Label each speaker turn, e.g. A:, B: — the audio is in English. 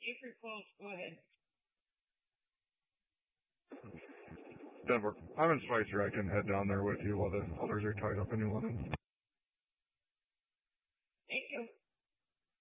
A: If you're close, go ahead.
B: Denver. I'm in Spicer. I can head down there with you while the others are tied up in New London.
A: Thank you.